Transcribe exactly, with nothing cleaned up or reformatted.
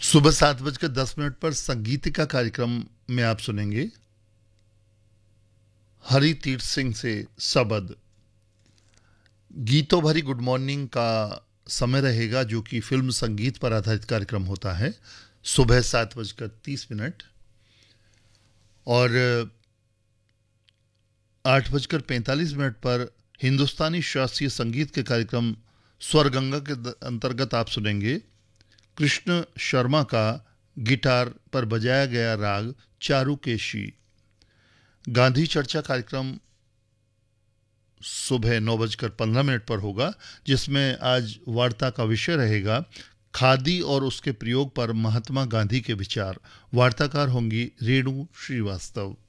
सुबह सात बजकर दस मिनट पर संगीतिका कार्यक्रम में आप सुनेंगे हरि तीर्थ सिंह से सबद। गीतों भरी गुड मॉर्निंग का समय रहेगा, जो कि फिल्म संगीत पर आधारित कार्यक्रम होता है, सुबह सात बजकर तीस मिनट। और आठ बजकर पैंतालीस मिनट पर हिंदुस्तानी शास्त्रीय संगीत के कार्यक्रम स्वर गंगा के अंतर्गत आप सुनेंगे कृष्ण शर्मा का गिटार पर बजाया गया राग चारुकेशी। गांधी चर्चा कार्यक्रम सुबह नौ बजकर पंद्रह मिनट पर होगा, जिसमें आज वार्ता का विषय रहेगा खादी और उसके प्रयोग पर महात्मा गांधी के विचार। वार्ताकार होंगी रेणु श्रीवास्तव।